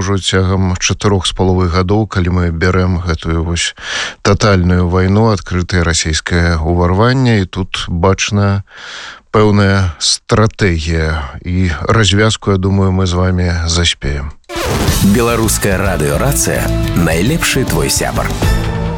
ўжо цягам 4,5 гадоў, калі мы бярэм гэтую вось татальную вайну, адкрытае расійскае ўварванне, і тут бачна пэўная стратэгія. І развязку, я думаю, мы з вами заспеем. Беларуская радыёрацыя — найлепшы твой сябар.